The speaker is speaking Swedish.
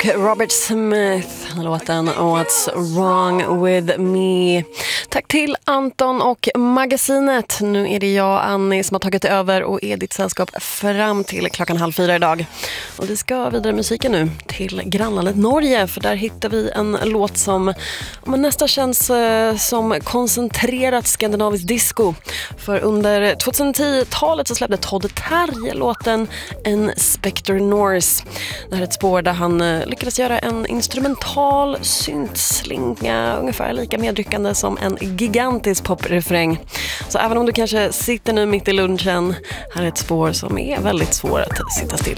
och Robert Smith, låten What's Wrong With Me. Tack till Anton och magasinet. Nu är det jag, Annie, som har tagit över och är ditt sällskap fram till 3:30 idag. Och vi ska vidare musiken nu till grannlandet Norge, för där hittar vi en låt som nästan känns som koncentrerat skandinaviskt disco. För under 2010-talet så släppte Todd Terje låten Inspector Norse. Det här är ett spår där han lyckades göra en instrumental syntslinga ungefär lika medryckande som en gigantisk poprefräng. Så även om du kanske sitter nu mitt i lunchen, här är ett spår som är väldigt svårt att sitta still.